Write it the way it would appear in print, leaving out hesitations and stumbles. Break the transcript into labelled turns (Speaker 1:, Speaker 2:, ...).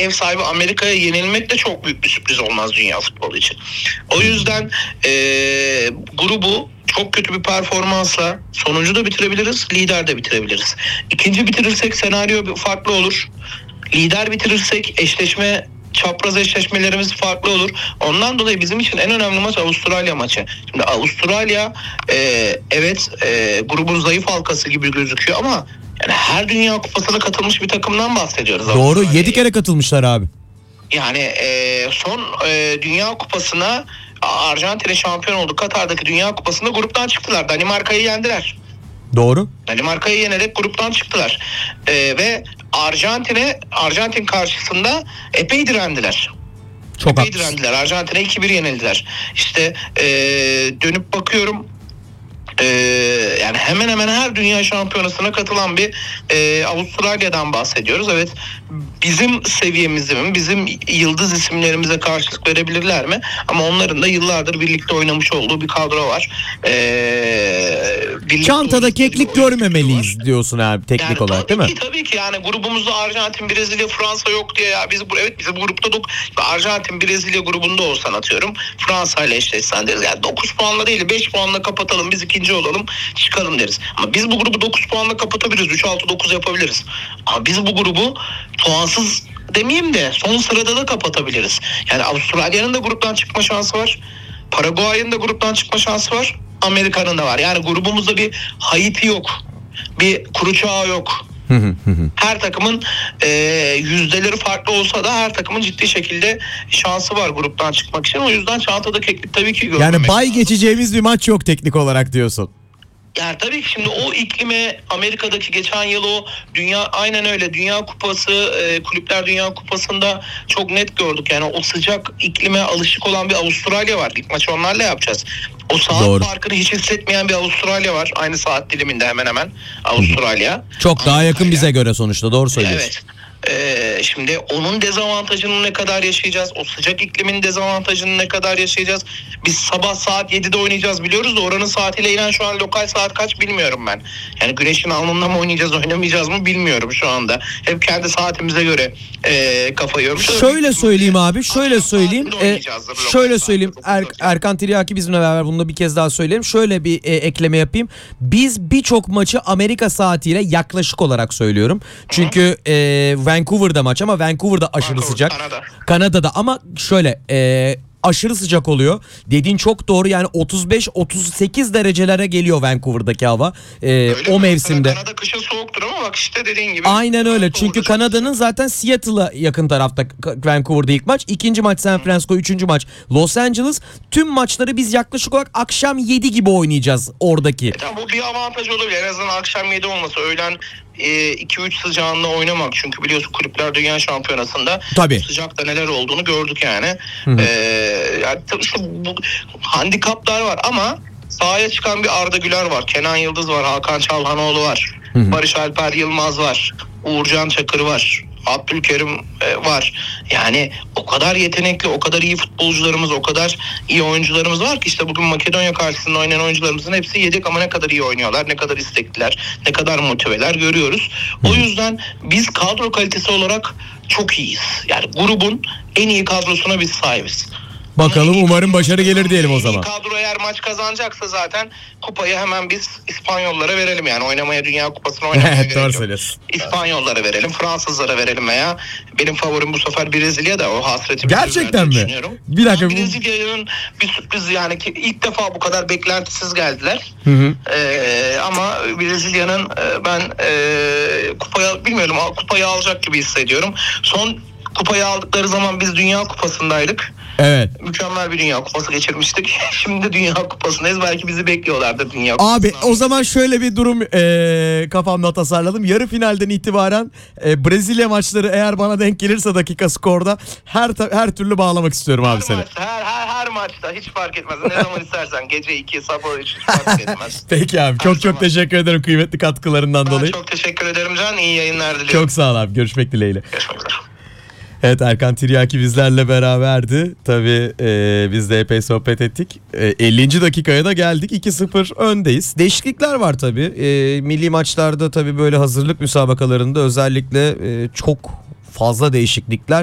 Speaker 1: ev sahibi Amerika'ya yenilmek de çok büyük bir sürpriz olmaz dünya futbolu için. O yüzden grubu çok kötü bir performansla sonuncu da bitirebiliriz, lider de bitirebiliriz. İkinci bitirirsek senaryo farklı olur. Lider bitirirsek çapraz eşleşmelerimiz farklı olur. Ondan dolayı bizim için en önemli maç Avustralya maçı. Şimdi Avustralya grubun zayıf halkası gibi gözüküyor ama yani her Dünya Kupası'na katılmış bir takımdan bahsediyoruz.
Speaker 2: Doğru, 7 kere katılmışlar abi.
Speaker 1: Yani son Dünya Kupası'na Arjantin'e şampiyon oldu. Katar'daki Dünya Kupası'nda gruptan çıktılar. Danimarka'yı yendiler.
Speaker 2: Doğru.
Speaker 1: Danimarka'yı yenerek gruptan çıktılar. Ve Arjantin karşısında epey direndiler. Epey direndiler. Arjantin'e 2-1 yenildiler. İşte dönüp bakıyorum. Yani hemen hemen her dünya şampiyonasına katılan bir Avustralya'dan bahsediyoruz. Evet, bizim seviyemize mi, bizim yıldız isimlerimize karşılık verebilirler mi? Ama onların da yıllardır birlikte oynamış olduğu bir kadro var.
Speaker 2: Çantada keklik görmemeliyiz diyorsun abi teknik
Speaker 1: yani
Speaker 2: olarak, değil mi?
Speaker 1: Tabii ki yani grubumuzda Arjantin, Brezilya, Fransa yok diye ya bizim grupta Arjantin, Brezilya grubunda olsan atıyorum Fransa ile eşleşsen deriz. Yani 9 puanla değil 5 puanla kapatalım, biz ikinci olalım, çıkalım deriz. Ama biz bu grubu 9 puanla kapatabiliriz. 3-6-9 yapabiliriz. Ama biz bu grubu puansız demeyeyim de son sırada da kapatabiliriz. Yani Avustralya'nın da gruptan çıkma şansı var. Paraguay'ın da gruptan çıkma şansı var. Amerika'nın da var. Yani grubumuzda bir Haiti yok. Bir kuru çağı yok. Her takımın yüzdeleri farklı olsa da her takımın ciddi şekilde şansı var gruptan çıkmak için. O yüzden çantada keklik tabii ki görmemek
Speaker 2: Yani bay
Speaker 1: lazım.
Speaker 2: geçeceğimiz bir maç yok teknik olarak diyorsun.
Speaker 1: Yani tabii ki şimdi o iklime Amerika'daki geçen yıl o aynen öyle Dünya Kupası, Kulüpler Dünya Kupası'nda çok net gördük. Yani o sıcak iklime alışık olan bir Avustralya var. İlk maçı onlarla yapacağız. O saat farkını hiç hissetmeyen bir Avustralya var. Aynı saat diliminde hemen hemen Avustralya.
Speaker 2: Çok daha yakın bize göre sonuçta, doğru söylüyorsun.
Speaker 1: Evet. Şimdi onun dezavantajını ne kadar yaşayacağız? O sıcak iklimin dezavantajını ne kadar yaşayacağız? Biz sabah saat 7'de oynayacağız biliyoruz da oranın saatiyle inen şu an lokal saat kaç bilmiyorum ben. Yani güneşin alnında mı oynayacağız, oynamayacağız mı bilmiyorum şu anda. Hep kendi saatimize göre kafayı yormuş.
Speaker 2: Şöyle söyleyeyim abi, şöyle söyleyeyim. Erkan Tiryaki bizimle beraber bunu da bir kez daha söyleyelim. Şöyle bir ekleme yapayım. Biz birçok maçı Amerika saatiyle yaklaşık olarak söylüyorum. Çünkü Vancouver'da maç ama Vancouver'da aşırı sıcak. Kanada'da ama şöyle aşırı sıcak oluyor. Dediğin çok doğru, yani 35-38 derecelere geliyor Vancouver'daki hava o mevsimde.
Speaker 1: Kanada kışın soğuktur ama bak işte dediğin gibi.
Speaker 2: Aynen öyle, çünkü Kanada'nın zaten Seattle'a yakın tarafta Vancouver'da ilk maç. İkinci maç San Francisco, üçüncü maç Los Angeles. Tüm maçları biz yaklaşık olarak akşam 7 gibi oynayacağız oradaki.
Speaker 1: Tamam, bu bir avantaj olabilir. En azından akşam 7 olması, öğlen 2-3 sıcağında oynamak. Çünkü biliyorsun Kulüpler Dünya Şampiyonası'nda sıcakta neler olduğunu gördük yani. Yani işte bu handikaplar var ama sahaya çıkan bir Arda Güler var, Kenan Yıldız var, Hakan Çalhanoğlu var, Barış Alper Yılmaz var, Uğurcan Çakır var, Abdülkerim var. Yani o kadar yetenekli, o kadar iyi futbolcularımız, o kadar iyi oyuncularımız var ki işte bugün Makedonya karşısında oynayan oyuncularımızın hepsi yedek ama ne kadar iyi oynuyorlar, ne kadar istekliler, ne kadar motiveler görüyoruz. O yüzden biz kadro kalitesi olarak çok iyiyiz. Yani grubun en iyi kadrosuna biz sahibiz.
Speaker 2: Bakalım, umarım başarı gelir diyelim o zaman.
Speaker 1: Kadro eğer maç kazanacaksa zaten kupayı hemen biz İspanyollara verelim, yani oynamaya, Dünya Kupası'na oynamaya gerek yok. İspanyollara verelim, Fransızlara verelim veya benim favorim bu sefer Brezilya da o hasreti.
Speaker 2: Gerçekten mi? Bir dakika.
Speaker 1: Brezilya'nın bir sürpriz yani ki ilk defa bu kadar beklentisiz geldiler. Ama Brezilya'nın ben kupayı alacak gibi hissediyorum. Son kupayı aldıkları zaman biz Dünya Kupası'ndaydık.
Speaker 2: Evet.
Speaker 1: Mükemmel bir Dünya Kupası geçirmiştik. Şimdi Dünya Kupası'ndayız. Belki bizi bekliyorlardır Dünya Kupası'nda.
Speaker 2: Abi o zaman şöyle bir durum kafamda tasarladım. Yarı finalden itibaren Brezilya maçları eğer bana denk gelirse dakika skorda her türlü bağlamak istiyorum abi seni.
Speaker 1: Her maçta hiç fark etmez. Ne zaman istersen, gece 2, sabah 3 hiç fark etmez.
Speaker 2: Peki abi, çok teşekkür ederim kıymetli katkılarından dolayı.
Speaker 1: Ben çok teşekkür ederim Can. İyi yayınlar diliyorum.
Speaker 2: Çok sağ ol abi. Görüşmek dileğiyle.
Speaker 1: Görüşmek üzere.
Speaker 2: Evet, Erkan Tiryaki bizlerle beraberdi. Tabii biz de epey sohbet ettik. 50. dakikaya da geldik. 2-0 öndeyiz. Değişiklikler var tabii. Milli maçlarda tabii böyle hazırlık müsabakalarında özellikle çok fazla değişiklikler